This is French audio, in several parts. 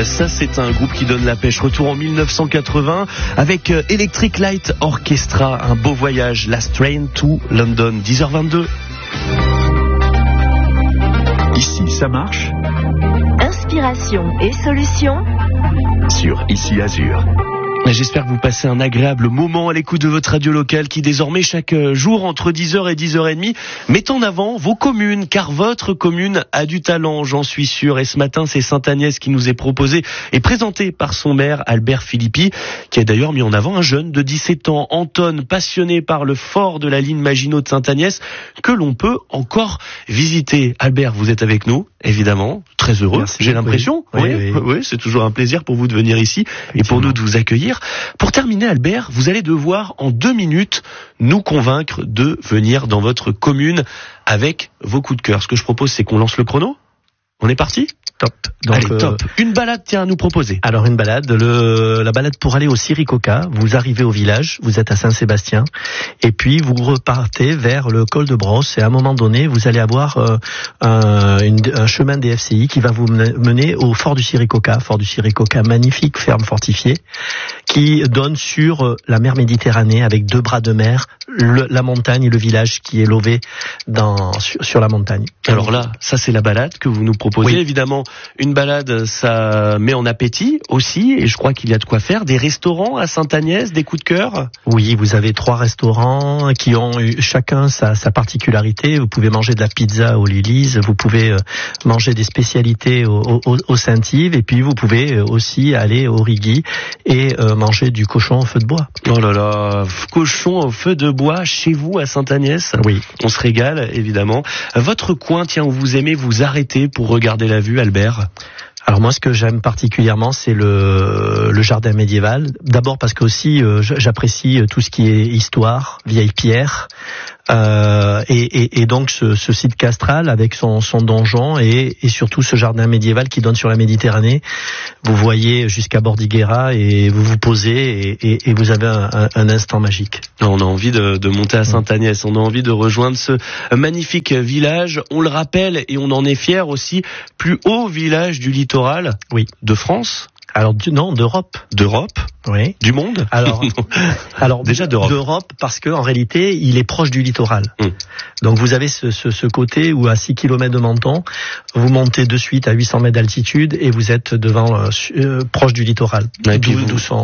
Ça, c'est un groupe qui donne la pêche. Retour en 1980 avec Electric Light Orchestra, un beau voyage, Last Train to London, 10h22. Ici, ça marche. Inspiration et solutions Sur Ici Azur. J'espère que vous passez un agréable moment à l'écoute de votre radio locale qui désormais chaque jour entre 10h et 10h30 met en avant vos communes, car votre commune a du talent, j'en suis sûr. Et ce matin, c'est Sainte-Agnès qui nous est proposé et présenté par son maire Albert Philippi, qui a d'ailleurs mis en avant un jeune de 17 ans, Anton, passionné par le fort de la ligne Maginot de Sainte-Agnès, que l'on peut encore visiter. Albert, vous êtes avec nous, évidemment, très heureux. Merci, j'ai l'impression. Oui, c'est toujours un plaisir pour vous de venir ici et pour nous de vous accueillir. Pour terminer, Albert, vous allez devoir en 2 minutes nous convaincre de venir dans votre commune avec vos coups de cœur. Ce que je propose, c'est qu'on lance le chrono. On est parti ? Top. Donc, allez, top. Une balade, tiens, à nous proposer. Alors une balade, la balade pour aller au Siricoca. Vous arrivez au village, vous êtes à Saint-Sébastien, et puis vous repartez vers le col de Brosse. Et à un moment donné, vous allez avoir un chemin des FCI qui va vous mener au fort du Siricoca. Fort du Siricoca, magnifique ferme fortifiée, qui donne sur la mer Méditerranée avec 2 bras de mer, la montagne et le village qui est lové sur la montagne. Alors là, ça c'est la balade que vous nous proposez. Oui. Évidemment, une balade, ça met en appétit aussi, et je crois qu'il y a de quoi faire. Des restaurants à Sainte-Agnès, des coups de cœur ? Oui, vous avez 3 restaurants qui ont chacun sa particularité. Vous pouvez manger de la pizza au Lily's, vous pouvez manger des spécialités au Saint-Yves, et puis vous pouvez aussi aller au Rigui et manger du cochon au feu de bois. Oh là là, cochon au feu de bois chez vous à Sainte-Agnès ? Oui. On se régale, évidemment. Votre coin, tiens, où vous aimez vous arrêter pour regarder la vue, Albert ? Alors moi, ce que j'aime particulièrement, c'est le jardin médiéval. D'abord parce que aussi j'apprécie tout ce qui est histoire, vieille pierre, et donc ce site castral avec son donjon et surtout ce jardin médiéval qui donne sur la Méditerranée. Vous voyez jusqu'à Bordighera et vous vous posez et vous avez un instant magique. On a envie de monter à Sainte-Agnès, on a envie de rejoindre ce magnifique village. On le rappelle et on en est fier aussi, plus haut village du littoral de France. Alors non, d'Europe. D'Europe ? Oui. Du monde ? Alors déjà d'Europe. D'Europe parce que en réalité, il est proche du littoral. Donc vous avez ce côté où à 6 km de Menton, vous montez de suite à 800 mètres d'altitude et vous êtes devant proche du littoral. Et puis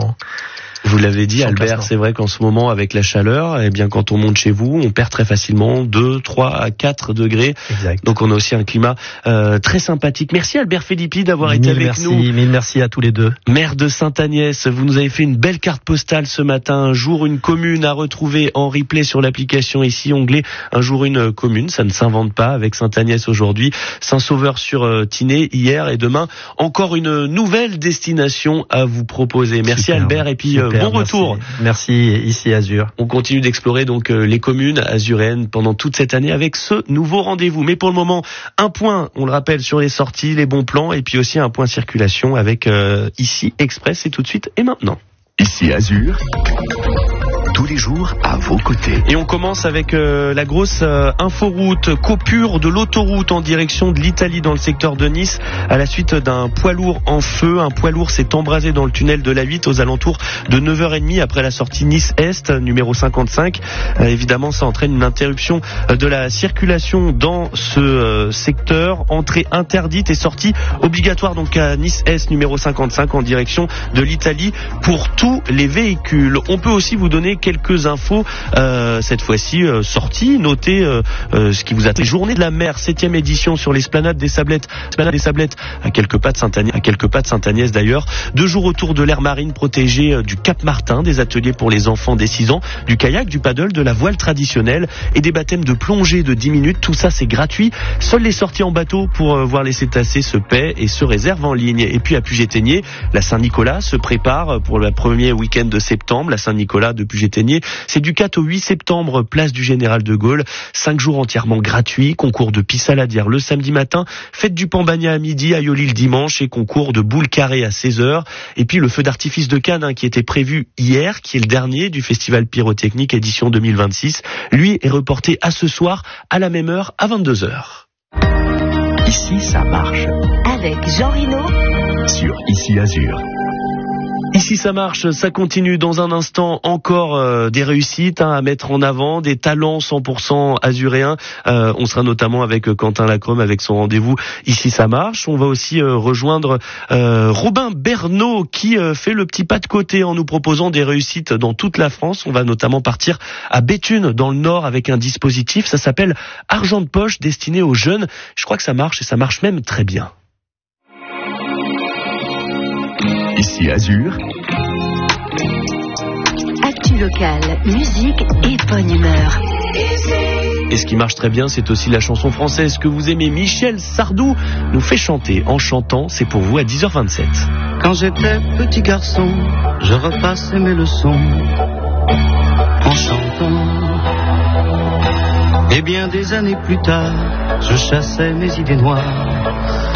vous l'avez dit, Albert, c'est vrai qu'en ce moment, avec la chaleur, eh bien, quand on monte chez vous, on perd très facilement 2, 3 à 4 degrés. Exact. Donc, on a aussi un climat très sympathique. Merci, Albert Philippi, d'avoir été avec nous. Mille merci à tous les deux. Maire de Sainte-Agnès, vous nous avez fait une belle carte postale ce matin. Un jour, une commune à retrouver en replay sur l'application ici, onglet Un jour, une commune. Ça ne s'invente pas avec Sainte-Agnès aujourd'hui. Saint-Sauveur-sur-Tinée hier et demain. Encore une nouvelle destination à vous proposer. Merci, super, Albert, et puis bon retour. Merci, Ici Azur. On continue d'explorer donc les communes azuréennes pendant toute cette année avec ce nouveau rendez-vous. Mais pour le moment, un point, on le rappelle, sur les sorties, les bons plans, et puis aussi un point circulation avec Ici Express. Et tout de suite et maintenant. Ici Azur. Tous les jours à vos côtés. Et on commence avec la grosse inforoute, coupure de l'autoroute en direction de l'Italie dans le secteur de Nice à la suite d'un poids lourd en feu. Un poids lourd s'est embrasé dans le tunnel de l'A8 aux alentours de 9h30 après la sortie Nice-Est, numéro 55. Évidemment, ça entraîne une interruption de la circulation dans ce secteur. Entrée interdite et sortie obligatoire donc à Nice-Est, numéro 55 en direction de l'Italie pour tous les véhicules. On peut aussi vous donner quelques infos, cette fois-ci sorties. Notez ce qui vous attend. Journée de la mer, 7e édition sur l'esplanade des Sablettes. Esplanade des Sablettes à quelques pas de Sainte-Agnès, d'ailleurs. 2 jours autour de l'aire marine protégée du Cap Martin, des ateliers pour les enfants dès 6 ans, du kayak, du paddle, de la voile traditionnelle et des baptêmes de plongée de 10 minutes. Tout ça, c'est gratuit. Seules les sorties en bateau pour voir les cétacés se paient et se réservent en ligne. Et puis à Puget-Théniers, la Saint-Nicolas se prépare pour le premier week-end de septembre. La Saint-Nicolas de Puget-Théniers, c'est du 4 au 8 septembre, place du Général de Gaulle. 5 jours entièrement gratuits, concours de pissaladière le samedi matin, fête du Pambagna à midi, à Yoli le dimanche et concours de boules carrées à 16h. Et puis le feu d'artifice de Cannes qui était prévu hier, qui est le dernier du festival pyrotechnique édition 2026, lui est reporté à ce soir à la même heure à 22h. Ici, ça marche. Avec Jean Rinaud sur Ici Azur. Ici ça marche, ça continue dans un instant, encore des réussites à mettre en avant, des talents 100% azuréens. On sera notamment avec Quentin Lacombe avec son rendez-vous Ici ça marche. On va aussi rejoindre Robin Bernot qui fait le petit pas de côté en nous proposant des réussites dans toute la France. On va notamment partir à Béthune dans le Nord avec un dispositif, ça s'appelle Argent de poche destiné aux jeunes. Je crois que ça marche et ça marche même très bien. Ici Azur. Actu locale, musique et bonne humeur. Et ce qui marche très bien, c'est aussi la chanson française que vous aimez. Michel Sardou nous fait chanter. En chantant, c'est pour vous à 10h27. Quand j'étais petit garçon, je repassais mes leçons en chantant. Et bien des années plus tard, je chassais mes idées noires